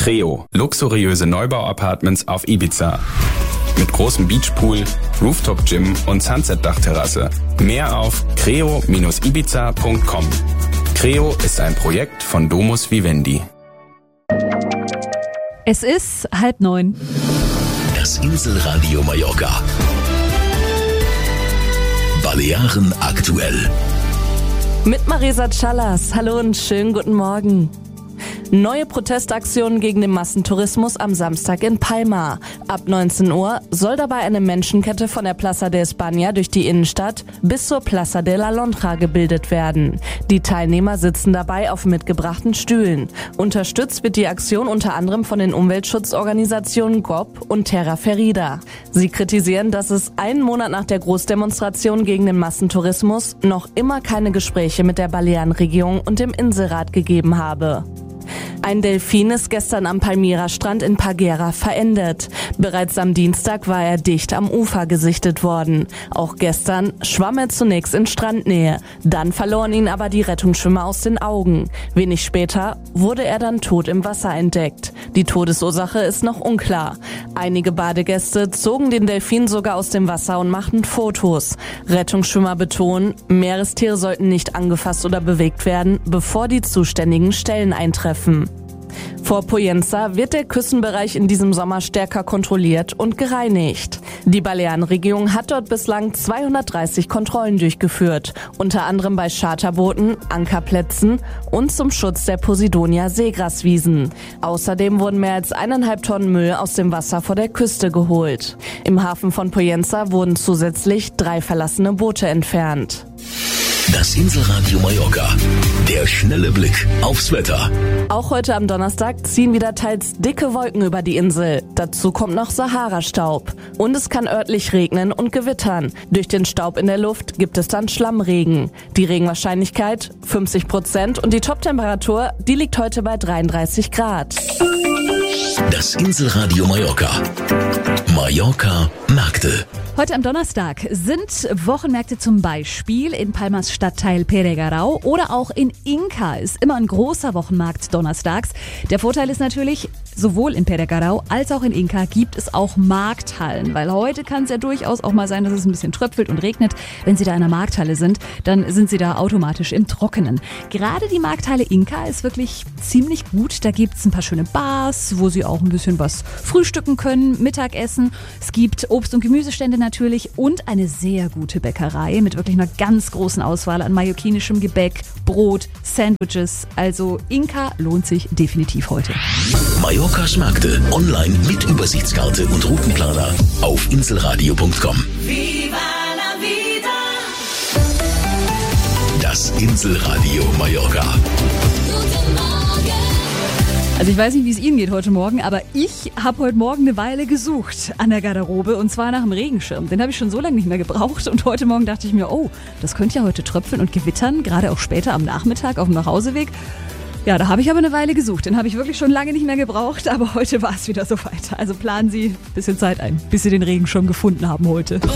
Creo, luxuriöse Neubau-Apartments auf Ibiza. Mit großem Beachpool, Rooftop-Gym und Sunset-Dachterrasse. Mehr auf creo-ibiza.com. Creo ist ein Projekt von Domus Vivendi. Es ist 8:30. Das Inselradio Mallorca. Balearen aktuell. Mit Marisa Callas. Hallo und schönen guten Morgen. Neue Protestaktionen gegen den Massentourismus am Samstag in Palma. Ab 19 Uhr soll dabei eine Menschenkette von der Plaza de España durch die Innenstadt bis zur Plaza de la Londra gebildet werden. Die Teilnehmer sitzen dabei auf mitgebrachten Stühlen. Unterstützt wird die Aktion unter anderem von den Umweltschutzorganisationen GOP und Terra Ferida. Sie kritisieren, dass es einen Monat nach der Großdemonstration gegen den Massentourismus noch immer keine Gespräche mit der Balearenregierung und dem Inselrat gegeben habe. Ein Delfin ist gestern am Palmyra-Strand in Parguera verendet. Bereits am Dienstag war er dicht am Ufer gesichtet worden. Auch gestern schwamm er zunächst in Strandnähe. Dann verloren ihn aber die Rettungsschwimmer aus den Augen. Wenig später wurde er dann tot im Wasser entdeckt. Die Todesursache ist noch unklar. Einige Badegäste zogen den Delfin sogar aus dem Wasser und machten Fotos. Rettungsschwimmer betonen, Meerestiere sollten nicht angefasst oder bewegt werden, bevor die zuständigen Stellen eintreffen. Vor Pollença wird der Küstenbereich in diesem Sommer stärker kontrolliert und gereinigt. Die Balearenregierung hat dort bislang 230 Kontrollen durchgeführt, unter anderem bei Charterbooten, Ankerplätzen und zum Schutz der Posidonia-Seegraswiesen. Außerdem wurden mehr als 1,5 Tonnen Müll aus dem Wasser vor der Küste geholt. Im Hafen von Pollença wurden zusätzlich 3 verlassene Boote entfernt. Das Inselradio Mallorca. Der schnelle Blick aufs Wetter. Auch heute am Donnerstag ziehen wieder teils dicke Wolken über die Insel. Dazu kommt noch Sahara-Staub. Und es kann örtlich regnen und gewittern. Durch den Staub in der Luft gibt es dann Schlammregen. Die Regenwahrscheinlichkeit 50% und die Toptemperatur, die liegt heute bei 33 Grad. Das Inselradio Mallorca. Mallorca Märkte. Heute am Donnerstag sind Wochenmärkte zum Beispiel in Palmas Stadtteil Peregarau oder auch in Inca. Ist immer ein großer Wochenmarkt donnerstags. Der Vorteil ist natürlich, sowohl in Peregarau als auch in Inca gibt es auch Markthallen, weil heute kann es ja durchaus auch mal sein, dass es ein bisschen tröpfelt und regnet. Wenn Sie da in einer Markthalle sind, dann sind Sie da automatisch im Trockenen. Gerade die Markthalle Inca ist wirklich ziemlich gut. Da gibt es ein paar schöne Bars, wo Sie auch ein bisschen was frühstücken können, Mittagessen. Es gibt Obst- und Gemüsestände natürlich und eine sehr gute Bäckerei mit wirklich einer ganz großen Auswahl an mallorquinischem Gebäck, Brot, Sandwiches. Also Inca lohnt sich definitiv heute. Mallorcas Märkte online mit Übersichtskarte und Routenplaner auf inselradio.com. Viva la vida. Das Inselradio Mallorca. Guten Morgen. Also ich weiß nicht, wie es Ihnen geht heute Morgen, aber ich habe heute Morgen eine Weile gesucht an der Garderobe und zwar nach dem Regenschirm. Den habe ich schon so lange nicht mehr gebraucht und heute Morgen dachte ich mir, oh, das könnte ja heute tröpfeln und gewittern, gerade auch später am Nachmittag auf dem Nachhauseweg. Ja, da habe ich aber eine Weile gesucht. Den habe ich wirklich schon lange nicht mehr gebraucht, aber heute war es wieder soweit. Also planen Sie ein bisschen Zeit ein, bis Sie den Regenschirm gefunden haben heute.